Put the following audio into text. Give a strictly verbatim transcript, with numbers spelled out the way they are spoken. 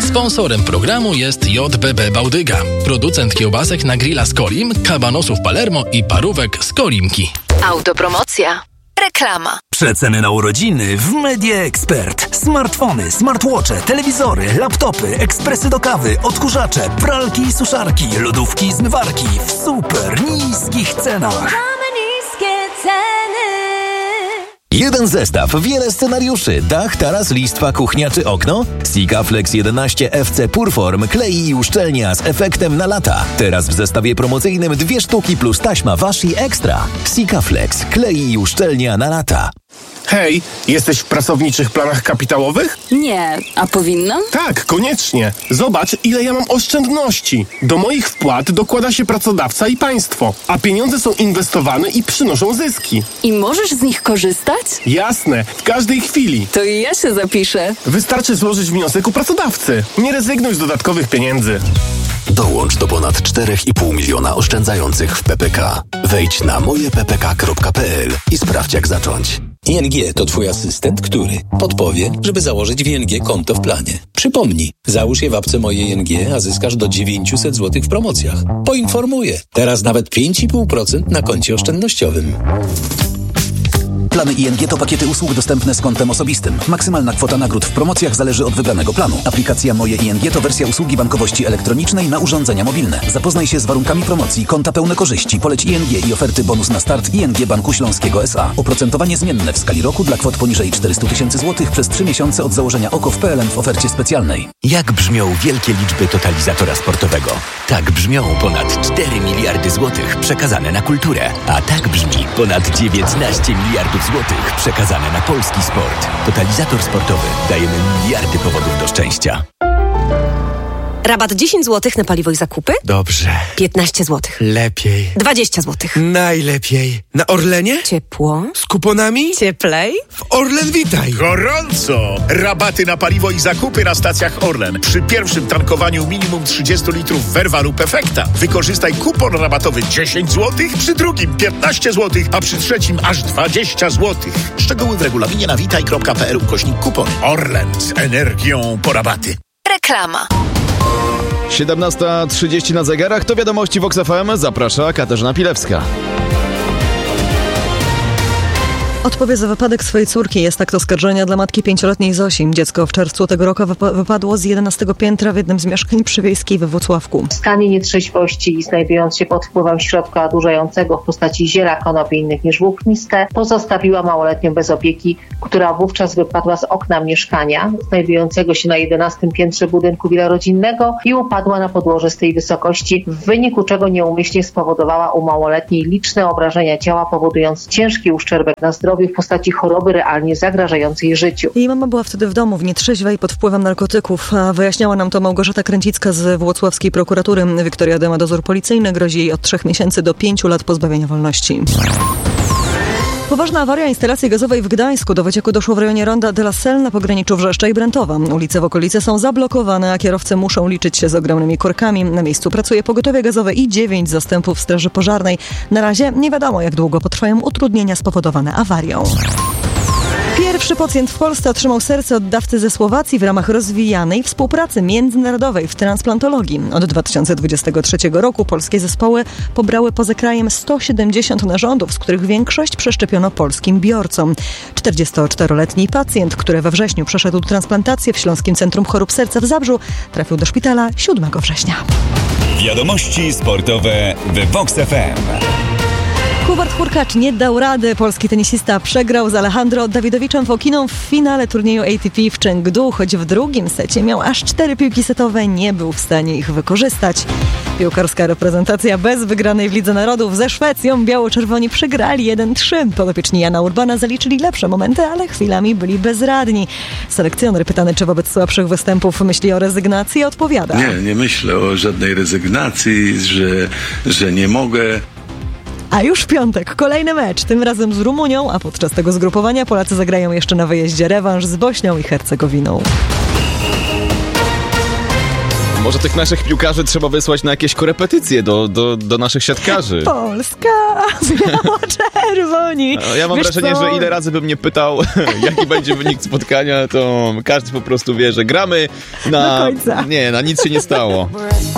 Sponsorem programu jest J B B Bałdyga, producent kiełbasek na grilla z Kolim, kabanosów Palermo i parówek z Kolimki. Autopromocja. Reklama. Przeceny na urodziny w Media Expert. Smartfony, smartwatche, telewizory, laptopy, ekspresy do kawy, odkurzacze, pralki i suszarki, lodówki i zmywarki w super niskich cenach. Mamy niskie ceny. Jeden zestaw, wiele scenariuszy. Dach, taras, listwa, kuchnia czy okno? Sikaflex jedenaście F C Purform, klei i uszczelnia z efektem na lata. Teraz w zestawie promocyjnym dwie sztuki plus taśma Washi Extra. Sikaflex, klei i uszczelnia na lata. Hej, jesteś w pracowniczych planach kapitałowych? Nie, a powinnam? Tak, koniecznie. Zobacz, ile ja mam oszczędności. Do moich wpłat dokłada się pracodawca i państwo, a pieniądze są inwestowane i przynoszą zyski. I możesz z nich korzystać? Jasne, w każdej chwili. To i ja się zapiszę. Wystarczy złożyć wniosek u pracodawcy. Nie rezygnuj z dodatkowych pieniędzy. Dołącz do ponad cztery i pół miliona oszczędzających w P P K. Wejdź na moje p p k kropka p l i sprawdź, jak zacząć. I N G to twój asystent, który podpowie, żeby założyć w I N G konto w planie. Przypomnij, załóż je w apce Moje I N G, a zyskasz do dziewięćset złotych w promocjach. Poinformuję, teraz nawet pięć i pół procent na koncie oszczędnościowym. Plany I N G to pakiety usług dostępne z kontem osobistym. Maksymalna kwota nagród w promocjach zależy od wybranego planu. Aplikacja Moje I N G to wersja usługi bankowości elektronicznej na urządzenia mobilne. Zapoznaj się z warunkami promocji, konta pełne korzyści, poleć I N G i oferty bonus na start I N G Banku Śląskiego S A. Oprocentowanie zmienne w skali roku dla kwot poniżej czterysta tysięcy złotych przez trzy miesiące od założenia O K O w P L N w ofercie specjalnej. Jak brzmią wielkie liczby totalizatora sportowego? Tak brzmią ponad cztery miliardy złotych przekazane na kulturę. A tak brzmi ponad dziewiętnaście miliardów złotych przekazane na polski sport. Totalizator sportowy. Dajemy miliardy powodów do szczęścia. Rabat dziesięć złotych na paliwo i zakupy? Dobrze. piętnaście złotych. Lepiej. dwadzieścia złotych. Najlepiej. Na Orlenie? Ciepło. Z kuponami? Cieplej. W Orlen Witaj. Gorąco! Rabaty na paliwo i zakupy na stacjach Orlen. Przy pierwszym tankowaniu minimum trzydzieści litrów Verva lub Efekta wykorzystaj kupon rabatowy dziesięć złotych, przy drugim piętnaście złotych, a przy trzecim aż dwadzieścia złotych. Szczegóły w regulaminie na witaj kropka p l ukośnik kupon. Orlen z energią po rabaty. Reklama. siedemnasta trzydzieści na zegarach, to wiadomości Vox F M. Zaprasza Katarzyna Pilewska. Odpowie za wypadek swojej córki. Jest akt oskarżenia dla matki pięcioletniej Zosi. Dziecko w czerwcu tego roku wypa- wypadło z jedenastego piętra w jednym z mieszkań przy Wiejskiej we Włocławku. W stanie nietrzeźwości i znajdując się pod wpływem środka odurzającego w postaci ziela konopi innych niż włókniste, pozostawiła małoletnią bez opieki, która wówczas wypadła z okna mieszkania znajdującego się na jedenastym piętrze budynku wielorodzinnego i upadła na podłoże z tej wysokości, w wyniku czego nieumyślnie spowodowała u małoletniej liczne obrażenia ciała, powodując ciężki uszczerbek na zdrowiu w postaci choroby realnie zagrażającej życiu. Jej mama była wtedy w domu w nietrzeźwej pod wpływem narkotyków, a wyjaśniała nam to Małgorzata Kręcicka z włocławskiej prokuratury. Wiktoria Dema, dozór policyjny, grozi jej od trzech miesięcy do pięciu lat pozbawienia wolności. Poważna awaria instalacji gazowej w Gdańsku. Do wycieku doszło w rejonie ronda de la Selle na pograniczu Wrzeszcza i Brętowa. Ulice w okolicy są zablokowane, a kierowcy muszą liczyć się z ogromnymi korkami. Na miejscu pracuje pogotowie gazowe i dziewięć zastępów straży pożarnej. Na razie nie wiadomo, jak długo potrwają utrudnienia spowodowane awarią. Pierwszy pacjent w Polsce otrzymał serce od dawcy ze Słowacji w ramach rozwijanej współpracy międzynarodowej w transplantologii. Od dwa tysiące dwudziestego trzeciego roku polskie zespoły pobrały poza krajem sto siedemdziesiąt narządów, z których większość przeszczepiono polskim biorcom. czterdziestoczteroletni pacjent, który we wrześniu przeszedł transplantację w Śląskim Centrum Chorób Serca w Zabrzu, trafił do szpitala siódmego września. Wiadomości sportowe w Vox F M. Hubert Hurkacz nie dał rady. Polski tenisista przegrał z Alejandro Dawidowiczem Fokiną w finale turnieju A T P w Chengdu, choć w drugim secie miał aż cztery piłki setowe, nie był w stanie ich wykorzystać. Piłkarska reprezentacja bez wygranej w Lidze Narodów ze Szwecją. Biało-czerwoni przegrali jeden trzy. Podopieczni Jana Urbana zaliczyli lepsze momenty, ale chwilami byli bezradni. Selekcjoner pytany, czy wobec słabszych występów myśli o rezygnacji, odpowiada. Nie, nie myślę o żadnej rezygnacji, że, że nie mogę. A już w piątek kolejny mecz, tym razem z Rumunią, a podczas tego zgrupowania Polacy zagrają jeszcze na wyjeździe rewanż z Bośnią i Hercegowiną. Może tych naszych piłkarzy trzeba wysłać na jakieś korepetycje do, do, do naszych siatkarzy. Polska, biało-czerwoni. Ja mam Wiesz wrażenie, co? że ile razy bym mnie pytał, jaki będzie wynik spotkania, to każdy po prostu wie, że gramy na... Do końca. Nie, na nic się nie stało.